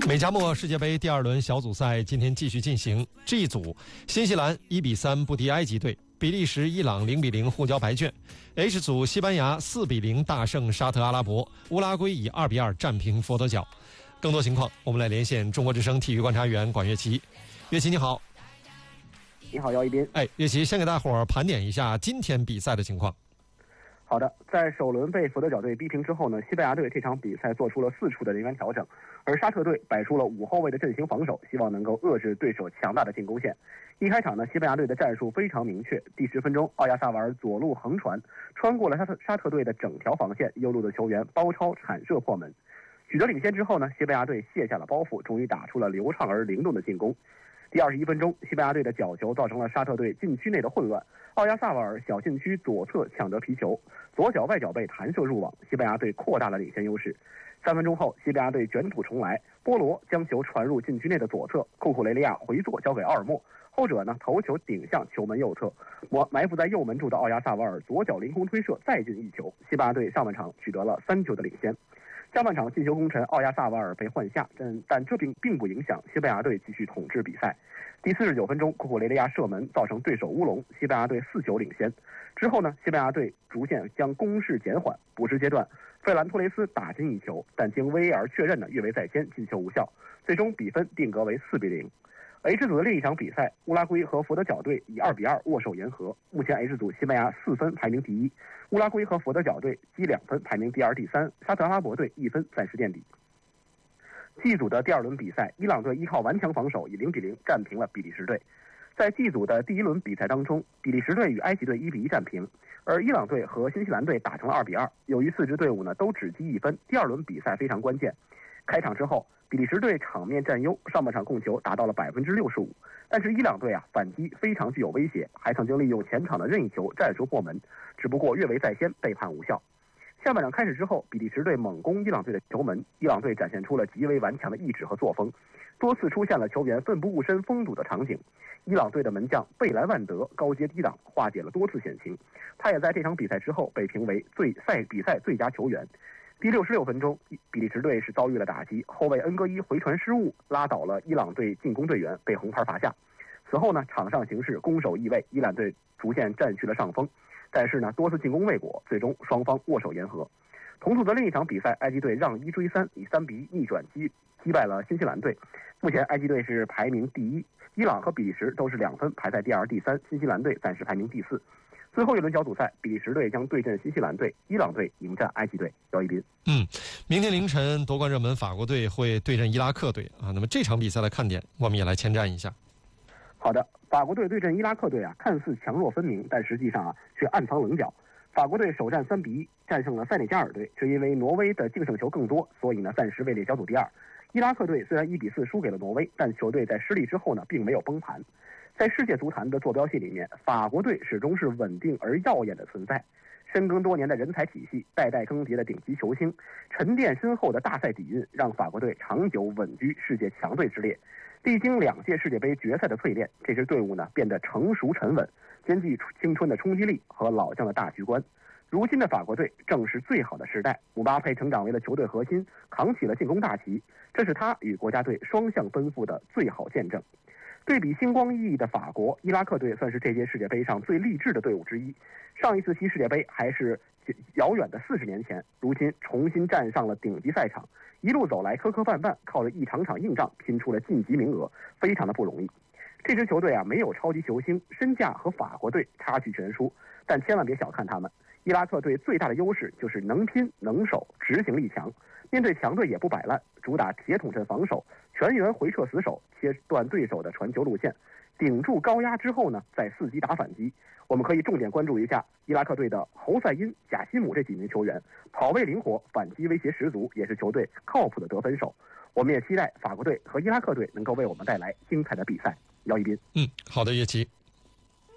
美加墨世界杯第2轮小组赛今天继续进行。G 组，新西兰1-3不敌埃及队，比利时、伊朗0-0互交白卷。H 组，西班牙4-0大胜沙特阿拉伯，乌拉圭以2-2战平佛得角。更多情况，我们来连线中国之声体育观察员管乐琪。乐琪你好。 你好，姚一斌。 乐琪，先给大伙儿盘点一下今天比赛的情况。 好的，在首轮被佛得角队逼平之后呢，西班牙队这场比赛做出了4处的人员调整，而沙特队摆出了5后卫的阵型防守，希望能够遏制对手强大的进攻线。一开场呢，西班牙队的战术非常明确，第10分钟，奥亚萨瓦尔左路横传，穿过了沙特队的整条防线，右路的球员包抄铲射破门。取得领先之后呢，西班牙队卸下了包袱，终于打出了流畅而灵动的进攻。第21分钟，西班牙队的角球造成了沙特队禁区内的混乱，奥亚萨瓦尔小禁区左侧抢得皮球，左脚外脚背弹射入网，西班牙队扩大了领先优势。3分钟后，西班牙队卷土重来，波罗将球传入禁区内的左侧，库库雷利亚回做交给奥尔莫，后者呢头球顶向球门右侧，埋伏在右门柱的奥亚萨瓦尔左脚凌空推射再进一球，西班牙队上半场取得了3球的领先。下半场进球功臣奥亚萨瓦尔被换下，但这并不影响西班牙队继续统治比赛。第49分钟，库库雷利亚射门造成对手乌龙，西班牙队4球领先。之后呢，西班牙队逐渐将攻势减缓，补时阶段，费兰托雷斯打进一球，但经 VAR 确认呢越位在先，进球无效，最终比分定格为4-0。H 组的另一场比赛，乌拉圭和佛得角队以2-2握手言和。目前 H 组西班牙4分排名第1，乌拉圭和佛得角队积2分排名第2、第3，沙特阿拉伯队1分暂时垫底。G 组的第2轮比赛，伊朗队依靠顽强防守以0-0战平了比利时队。在 G 组的第1轮比赛当中，比利时队与埃及队1-1战平，而伊朗队和新西兰队打成了2-2。由于4支队伍呢都只积1分，第2轮比赛非常关键。开场之后，比利时队场面占优，上半场控球达到了65%，但是伊朗队反击非常具有威胁，还曾经利用前场的任意球战术破门，只不过越位在先被判无效。下半场开始之后，比利时队猛攻伊朗队的球门，伊朗队展现出了极为顽强的意志和作风，多次出现了球员奋不顾身封堵的场景。伊朗队的门将贝莱万德高接低挡，化解了多次险情，他也在这场比赛之后被评为比赛最佳球员。第66分钟，比利时队是遭遇了打击，后卫恩戈伊回传失误拉倒了伊朗队进攻队员，被红牌罚下。此后呢，场上形势攻守易位，伊朗队逐渐占据了上风，但是呢多次进攻未果，最终双方握手言和。同组的另一场比赛，埃及队让1追3，以3-1逆转击败了新西兰队。目前埃及队是排名第1，伊朗和比利时都是2分排在第2、第3，新西兰队暂时排名第4。最后一轮小组赛，比利时队将对阵新西兰队，伊朗队迎战埃及队。姚一斌， 明天凌晨夺冠热门法国队会对阵伊拉克队啊。那么这场比赛的看点，我们也来前瞻一下。 好的，法国队对阵伊拉克队看似强弱分明，但实际上却暗藏棱角。法国队首战3-1战胜了塞内加尔队，却因为挪威的净胜球更多，所以呢暂时位列小组第2。伊拉克队虽然1-4输给了挪威，但球队在失利之后呢并没有崩盘。在世界足坛的坐标系里面，法国队始终是稳定而耀眼的存在。深耕多年的人才体系，代代更迭的顶级球星，沉淀深厚的大赛底蕴，让法国队长久稳居世界强队之列。历经2届世界杯决赛的淬炼，这支队伍呢变得成熟沉稳，兼具青春的冲击力和老将的大局观。如今的法国队正是最好的时代，姆巴佩成长为了球队核心，扛起了进攻大旗，这是他与国家队双向奔赴的最好见证。对比星光熠熠的法国，伊拉克队算是这届世界杯上最励志的队伍之一。上一次踢世界杯还是遥远的40年前，如今重新站上了顶级赛场，一路走来磕磕绊绊，靠着一场场硬仗拼出了晋级名额，非常的不容易。这支球队没有超级球星，身价和法国队差距悬殊，但千万别小看他们。伊拉克队最大的优势就是能拼能守，执行力强，面对强队也不摆烂，主打铁桶阵防守，全员回撤死守，切断对手的传球路线，顶住高压之后呢再伺机打反击。我们可以重点关注一下伊拉克队的侯赛因、贾西姆这几名球员，跑位灵活，反击威胁十足，也是球队靠谱的得分手。我们也期待法国队和伊拉克队能够为我们带来精彩的比赛。姚一斌， 好的，乐琪。